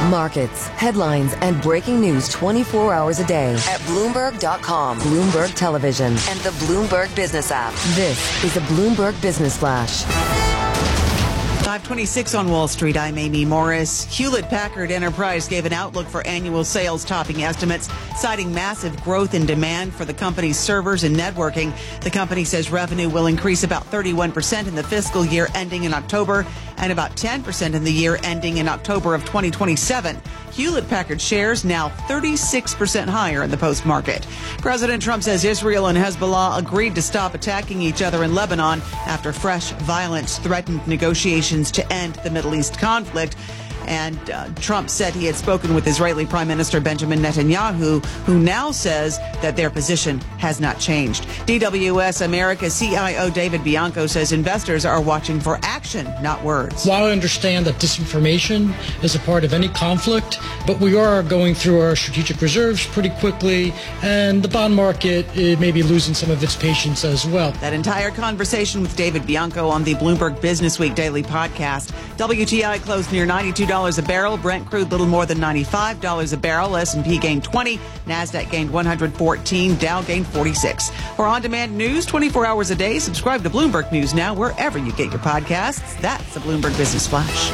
Markets, headlines, and breaking news 24 hours a day at Bloomberg.com, Bloomberg Television, and the Bloomberg Business app. This is a Bloomberg Business Flash. 5:26 on Wall Street. I'm Amy Morris. Hewlett-Packard Enterprise gave an outlook for annual sales topping estimates, citing massive growth in demand for the company's servers and networking. The company says revenue will increase about 31% in the fiscal year ending in October and about 10% in the year ending in October of 2027. Hewlett-Packard shares now 36% higher in the post-market. President Trump says Israel and Hezbollah agreed to stop attacking each other in Lebanon after fresh violence threatened negotiations to end the Middle East conflict. And Trump said he had spoken with Israeli Prime Minister Benjamin Netanyahu, who now says that their position has not changed. DWS America CIO David Bianco says investors are watching for action, not words. While I understand that disinformation is a part of any conflict, but we are going through our strategic reserves pretty quickly, and the bond market may be losing some of its patience as well. That entire conversation with David Bianco on the Bloomberg Business Week Daily podcast. WTI closed near $92 a barrel. Brent crude little more than $95 a barrel. S&P gained 20. NASDAQ gained 114. Dow gained 46. For on-demand news 24 hours a day, subscribe to Bloomberg News Now wherever you get your podcasts. That's the Bloomberg Business Flash.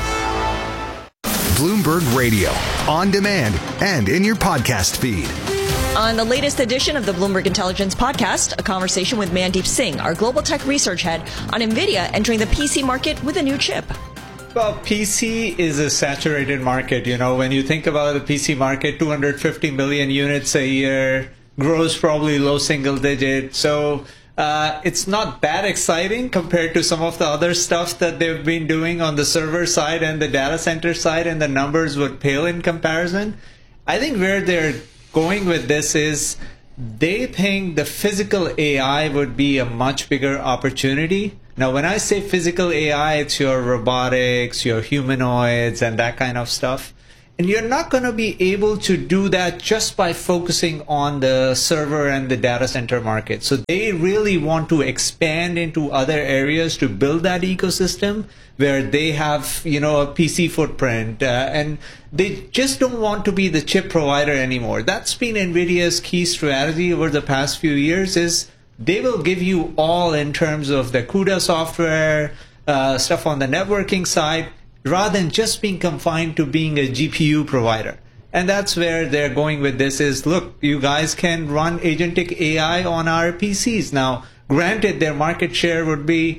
Bloomberg Radio, on demand and in your podcast feed. On the latest edition of the Bloomberg Intelligence Podcast, a conversation with Mandeep Singh, our global tech research head, on NVIDIA entering the PC market with a new chip. Well, PC is a saturated market. You know, when you think about the PC market, 250 million units a year, grows probably low single digit. So it's not that exciting compared to some of the other stuff that they've been doing on the server side and the data center side, and the numbers would pale in comparison. I think where they're going with this is they think the physical AI would be a much bigger opportunity. Now, when I say physical AI, it's your robotics, your humanoids, and that kind of stuff. And you're not going to be able to do that just by focusing on the server and the data center market. So they really want to expand into other areas to build that ecosystem where they have, you know, a PC footprint. And they just don't want to be the chip provider anymore. That's been NVIDIA's key strategy over the past few years is they will give you all in terms of the CUDA software, stuff on the networking side, rather than just being confined to being a GPU provider. And that's where they're going with this is, look, you guys can run agentic AI on our PCs. Now, granted, their market share would be,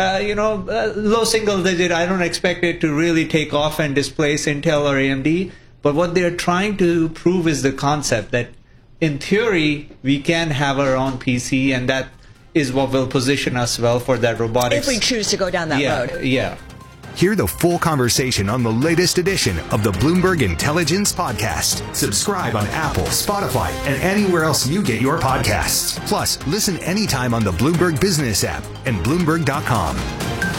low single digit. I don't expect it to really take off and displace Intel or AMD. But what they're trying to prove is the concept that in theory, we can have our own PC, and that is what will position us well for that robotics. If we choose to go down that road. Yeah. Hear the full conversation on the latest edition of the Bloomberg Intelligence Podcast. Subscribe on Apple, Spotify, and anywhere else you get your podcasts. Plus, listen anytime on the Bloomberg Business app and Bloomberg.com.